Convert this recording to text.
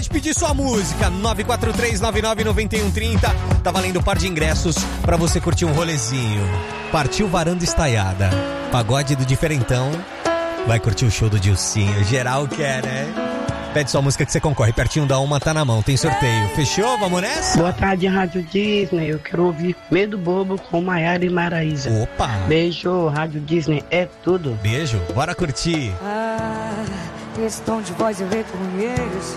pode pedir sua música. 943999130. Tá valendo um par de ingressos pra você curtir um rolezinho. Partiu Varanda Estaiada. Pagode do Diferentão. Vai curtir o show do Dilcinho. Geral quer, né? Pede sua música que você concorre. Pertinho da uma tá na mão. Tem sorteio. Fechou? Vamos nessa? Boa tarde, Rádio Disney. Eu quero ouvir Medo Bobo com Maiara e Maraísa. Opa! Beijo, Rádio Disney. É tudo. Beijo. Bora curtir. Esse tom de voz eu reconheço.